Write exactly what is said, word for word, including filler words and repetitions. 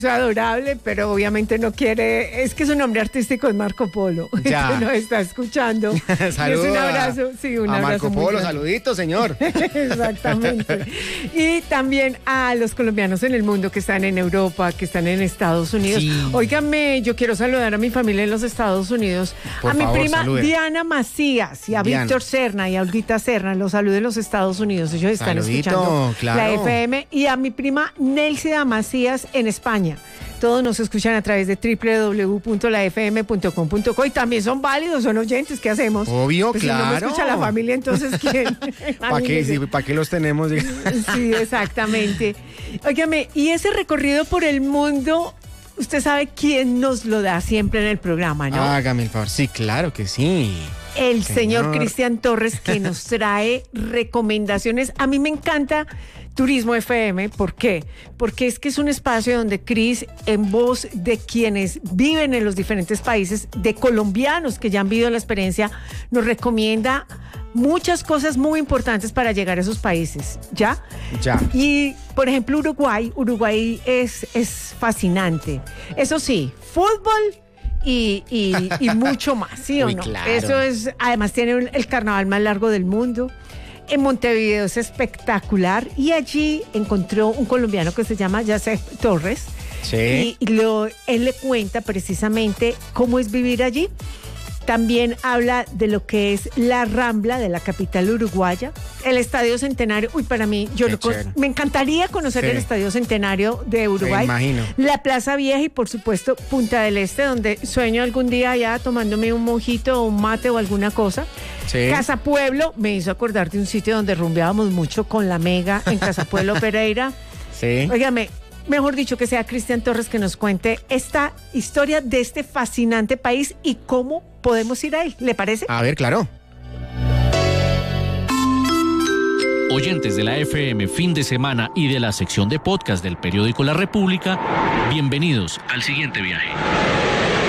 Es adorable, pero obviamente no quiere, es que su nombre artístico es Marco Polo, Ya. que nos está escuchando. Saludos. Es un abrazo, sí, un a abrazo Marco muy Polo, grande. saludito, señor. Exactamente. Y también a los colombianos en el mundo que están en Europa, que están en Estados Unidos. Sí. Óigame, yo quiero saludar a mi familia en los Estados Unidos, Por a mi favor, prima salude. Diana Macías y a Diana. Víctor Serna y a Olguita Serna, los saludo en los Estados Unidos, ellos están Saludito, escuchando claro. la F M, y a mi prima Nelsida Macías en España. Todos nos escuchan a través de doble u doble u doble u punto la f m punto com punto co y también son válidos, son oyentes, ¿qué hacemos? Obvio, Pues Si no me claro. escucha la familia, entonces ¿quién? ¿Para qué, sí, ¿pa' qué los tenemos? Sí, exactamente. Óigame, y ese recorrido por el mundo, usted sabe quién nos lo da siempre en el programa, ¿no? Hágame el favor. Sí, claro que sí. El señor, señor. Cristian Torres, que nos trae recomendaciones. A mí me encanta Turismo F M. ¿Por qué? Porque es que es un espacio donde Cris, en voz de quienes viven en los diferentes países, de colombianos que ya han vivido la experiencia, nos recomienda muchas cosas muy importantes para llegar a esos países, ¿ya? Ya. Y, por ejemplo, Uruguay, Uruguay es, es fascinante. Eso sí, fútbol y, y, y mucho más, ¿sí o Uy, no? claro. Eso es, además tiene un- el carnaval más largo del mundo. En Montevideo es espectacular y allí encontró un colombiano que se llama Yacef Torres. Sí. Y lo, él le cuenta precisamente cómo es vivir allí. También habla de lo que es la Rambla de la capital uruguaya, el Estadio Centenario. Uy, para mí, yo Qué lo con- chévere. me encantaría conocer Sí. el Estadio Centenario de Uruguay. Me imagino. La Plaza Vieja y, por supuesto, Punta del Este, donde sueño algún día allá tomándome un mojito o un mate o alguna cosa. Sí. Casa Pueblo, me hizo acordar de un sitio donde rumbeábamos mucho con la Mega en Casa Pueblo Pereira. Sí. Óigame, mejor dicho, que sea Cristian Torres que nos cuente esta historia de este fascinante país y cómo podemos ir a él. ¿Le parece? A ver, claro. Oyentes de la F M Fin de Semana y de la sección de podcast del periódico La República, bienvenidos al siguiente viaje.